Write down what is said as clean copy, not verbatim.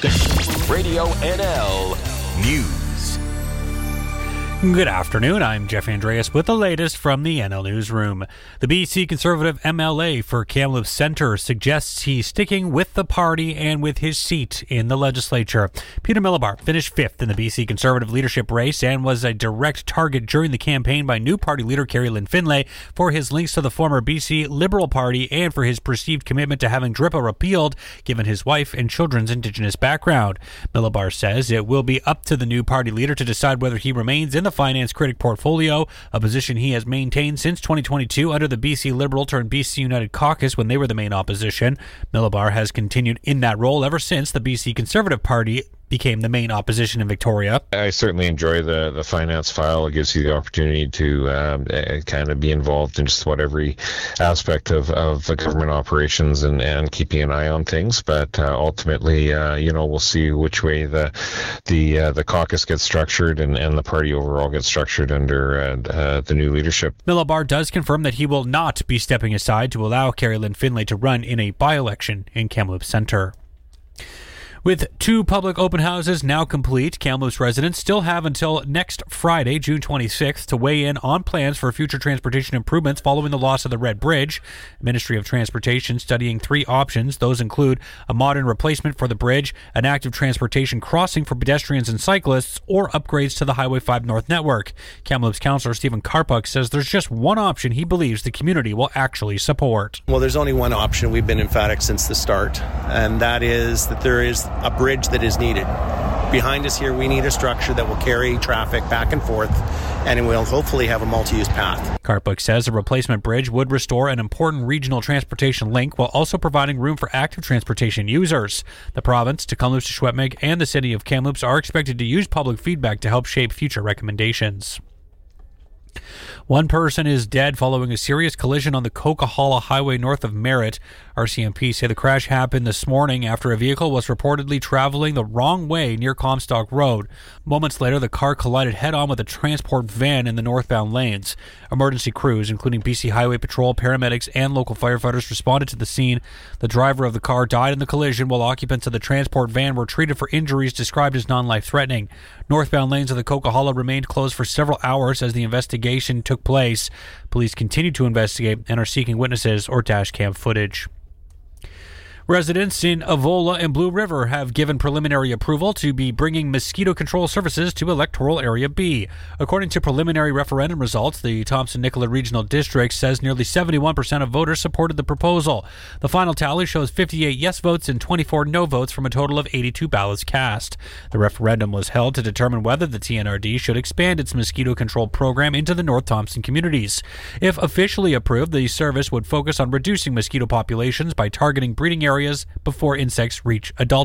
Radio NL News. Good afternoon, I'm Jeff Andreas with the latest from the NL Newsroom. The BC Conservative MLA for Kamloops Centre suggests he's sticking with the party and with his seat in the legislature. Peter Millibar finished fifth in the BC Conservative leadership race and was a direct target during the campaign by new party leader Kerry Lynn Finlay for his links to the former BC Liberal Party and for his perceived commitment to having DRIPA repealed, given his wife and children's Indigenous background. Millibar says it will be up to the new party leader to decide whether he remains in the finance critic portfolio, a position he has maintained since 2022 under the BC Liberal turned BC United caucus when they were the main opposition. Millibar has continued in that role ever since the BC Conservative Party became the main opposition in Victoria. I certainly enjoy the finance file. It gives you the opportunity to kind of be involved in just about every aspect of the government operations and keeping an eye on things. But ultimately, we'll see which way the caucus gets structured and the party overall gets structured under the new leadership. Millibar does confirm that he will not be stepping aside to allow Kerry Lynn Finlay to run in a by-election in Kamloops Centre. With two public open houses now complete, Kamloops residents still have until next Friday, June 26th, to weigh in on plans for future transportation improvements following the loss of the Red Bridge. Ministry of Transportation studying three options. Those include a modern replacement for the bridge, an active transportation crossing for pedestrians and cyclists, or upgrades to the Highway 5 North network. Kamloops Councillor Stephen Karpuk says there's just one option he believes the community will actually support. Well, there's only one option. We've been emphatic since the start, and that is that there is a bridge that is needed. Behind us here, we need a structure that will carry traffic back and forth, and it will hopefully have a multi-use path. Karpuk says a replacement bridge would restore an important regional transportation link while also providing room for active transportation users. The province, Kamloops, Secwepemc, and the city of Kamloops are expected to use public feedback to help shape future recommendations. One person is dead following a serious collision on the Coquihalla Highway north of Merritt. RCMP say the crash happened this morning after a vehicle was reportedly traveling the wrong way near Comstock Road. Moments later, the car collided head-on with a transport van in the northbound lanes. Emergency crews, including BC Highway Patrol, paramedics, and local firefighters, responded to the scene. The driver of the car died in the collision, while occupants of the transport van were treated for injuries described as non-life-threatening. Northbound lanes of the Coquihalla remained closed for several hours as the investigation took place. Police continue to investigate and are seeking witnesses or dash cam footage. Residents in Avola and Blue River have given preliminary approval to be bringing mosquito control services to Electoral Area B. According to preliminary referendum results, the Thompson-Nicola Regional District says nearly 71% of voters supported the proposal. The final tally shows 58 yes votes and 24 no votes from a total of 82 ballots cast. The referendum was held to determine whether the TNRD should expand its mosquito control program into the North Thompson communities. If officially approved, the service would focus on reducing mosquito populations by targeting breeding areas before insects reach adult